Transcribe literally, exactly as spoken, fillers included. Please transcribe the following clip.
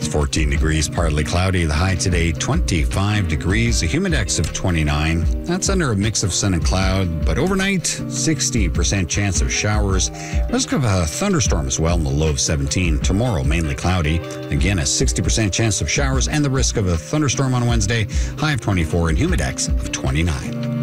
fourteen degrees, partly cloudy. The high today, twenty-five degrees. A humidex of twenty-nine. That's under a mix of sun and cloud, but overnight, sixty percent chance of showers. Risk of a thunderstorm as well in the low of seventeen. Tomorrow, mainly cloudy. Again, a sixty percent chance of showers and the risk of a thunderstorm on Wednesday. High of twenty-four and humidex of twenty-nine.